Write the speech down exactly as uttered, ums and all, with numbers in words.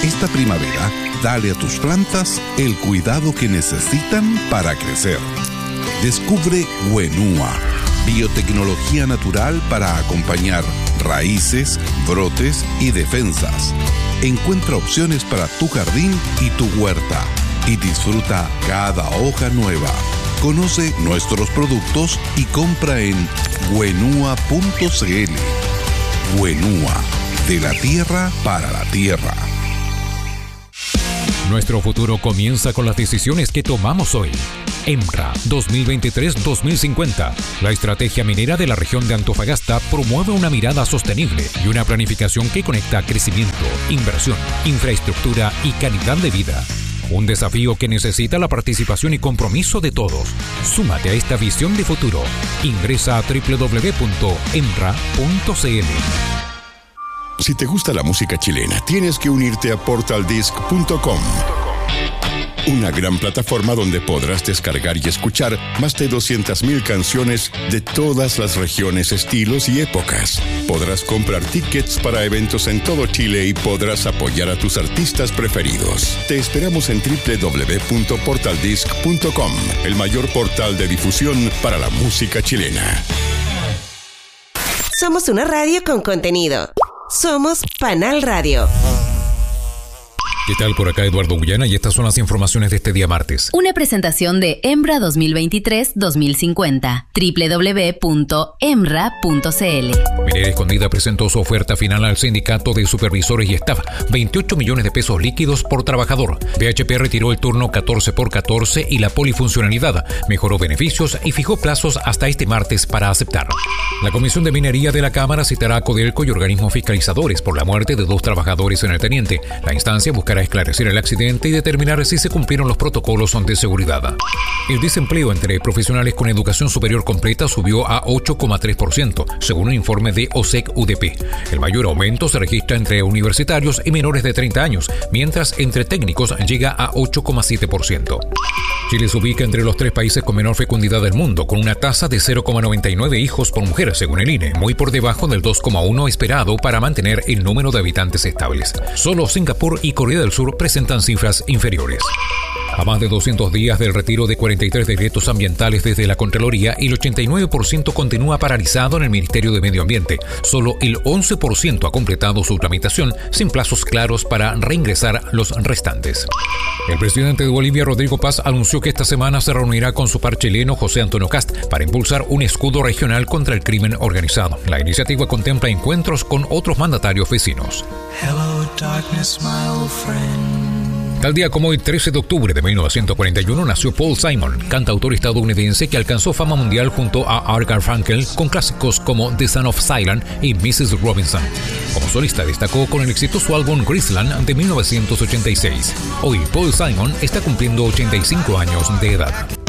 Esta primavera, dale a tus plantas el cuidado que necesitan para crecer. Descubre Wenua, biotecnología natural para acompañar raíces, brotes y defensas. Encuentra opciones para tu jardín y tu huerta y disfruta cada hoja nueva. Conoce nuestros productos y compra en wenua punto c l. Wenua, de la tierra para la tierra. Nuestro futuro comienza con las decisiones que tomamos hoy. EMRA dos mil veintitrés a dos mil cincuenta. La estrategia minera de la región de Antofagasta promueve una mirada sostenible y una planificación que conecta crecimiento, inversión, infraestructura y calidad de vida. Un desafío que necesita la participación y compromiso de todos. Súmate a esta visión de futuro. Ingresa a doble u doble u doble u punto emra punto c l. Si te gusta la música chilena, tienes que unirte a portal disc punto com. Una gran plataforma donde podrás descargar y escuchar más de doscientas mil canciones de todas las regiones, estilos y épocas. Podrás comprar tickets para eventos en todo Chile y podrás apoyar a tus artistas preferidos. Te esperamos en doble u doble u doble u punto portal disc punto com, el mayor portal de difusión para la música chilena. Somos una radio con contenido. Somos Panal Radio. ¿Qué tal? Por acá Eduardo Guyana y estas son las informaciones de este día martes. Una presentación de EMRA dos mil veintitrés a dos mil cincuenta. doble u doble u doble u punto emra punto c l. Minera Escondida presentó su oferta final al sindicato de supervisores y staff. veintiocho millones de pesos líquidos por trabajador. B H P retiró el turno catorce por catorce y la polifuncionalidad. Mejoró beneficios y fijó plazos hasta este martes para aceptar. La Comisión de Minería de la Cámara citará a Codelco y organismos fiscalizadores por la muerte de dos trabajadores en el Teniente. La instancia buscará esclarecer el accidente y determinar si se cumplieron los protocolos de seguridad. El desempleo entre profesionales con educación superior completa subió a ocho coma tres por ciento, según un informe de O S E C U D P. El mayor aumento se registra entre universitarios y menores de treinta años, mientras entre técnicos llega a ocho coma siete por ciento. Chile se ubica entre los tres países con menor fecundidad del mundo, con una tasa de cero coma noventa y nueve hijos por mujer, según el I N E, muy por debajo del dos coma uno esperado para mantener el número de habitantes estables. Solo Singapur y Corea del Sur presentan cifras inferiores. A más de doscientos días del retiro de cuarenta y tres decretos ambientales desde la Contraloría, el ochenta y nueve por ciento continúa paralizado en el Ministerio de Medio Ambiente. Solo el once por ciento ha completado su tramitación, sin plazos claros para reingresar los restantes. El presidente de Bolivia, Rodrigo Paz, anunció que esta semana se reunirá con su par chileno, José Antonio Kast, para impulsar un escudo regional contra el crimen organizado. La iniciativa contempla encuentros con otros mandatarios vecinos. Hello, darkness, my old friend. Tal día como hoy, trece de octubre de mil novecientos cuarenta y uno, nació Paul Simon, cantautor estadounidense que alcanzó fama mundial junto a Art Garfunkel con clásicos como The Son of Silence y missus Robinson. Como solista destacó con el exitoso álbum Graceland de mil novecientos ochenta y seis. Hoy Paul Simon está cumpliendo ochenta y cinco años de edad.